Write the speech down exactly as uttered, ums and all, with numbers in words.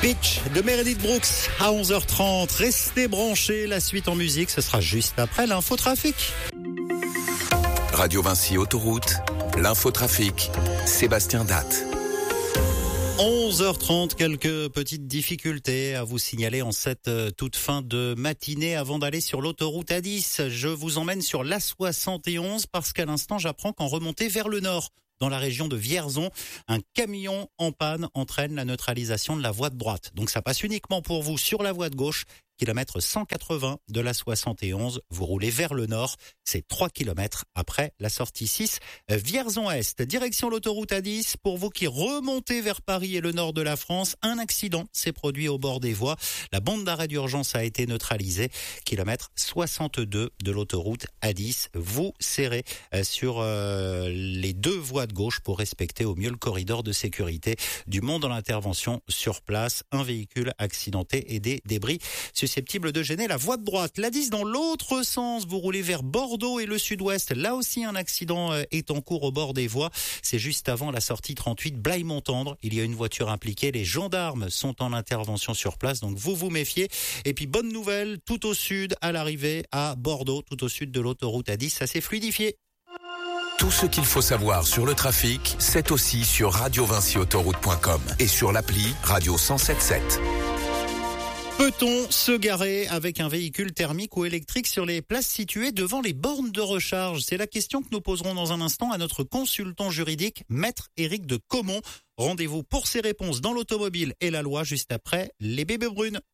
Beach de Meredith Brooks à onze heures trente. Restez branchés, la suite en musique, ce sera juste après l'infotrafic. Radio Vinci Autoroute, l'infotrafic, Sébastien Datte. onze heures trente, quelques petites difficultés à vous signaler en cette euh, toute fin de matinée avant d'aller sur l'autoroute A dix. Je vous emmène sur l'A soixante et onze parce qu'à l'instant, j'apprends qu'en remontée vers le nord, dans la région de Vierzon, un camion en panne entraîne la neutralisation de la voie de droite. Donc ça passe uniquement pour vous sur la voie de gauche. Kilomètre cent quatre-vingts de la soixante et onze, vous roulez vers le nord, c'est trois kilomètres après la sortie six, Vierzon-Est, direction l'autoroute A dix. Pour vous qui remontez vers Paris et le nord de la France, un accident s'est produit au bord des voies. La bande d'arrêt d'urgence a été neutralisée, kilomètre soixante-deux de l'autoroute A dix. Vous serrez sur euh, les deux voies de gauche pour respecter au mieux le corridor de sécurité. Du monde dans l'intervention sur place, un véhicule accidenté et des débris susceptible de gêner la voie de droite. L'A dix dans l'autre sens, vous roulez vers Bordeaux et le sud-ouest. Là aussi, un accident est en cours au bord des voies. C'est juste avant la sortie trente-huit Blaye-Montendre. Il y a une voiture impliquée. Les gendarmes sont en intervention sur place, donc vous vous méfiez. Et puis, bonne nouvelle, tout au sud, à l'arrivée à Bordeaux, tout au sud de l'autoroute A dix, ça s'est fluidifié. Tout ce qu'il faut savoir sur le trafic, c'est aussi sur radio vinci autoroute point com et sur l'appli Radio cent sept sept. Peut-on se garer avec un véhicule thermique ou électrique sur les places situées devant les bornes de recharge? C'est la question que nous poserons dans un instant à notre consultant juridique, Maître Éric de Caumont. Rendez-vous pour ses réponses dans l'automobile et la loi juste après les bébés brunes.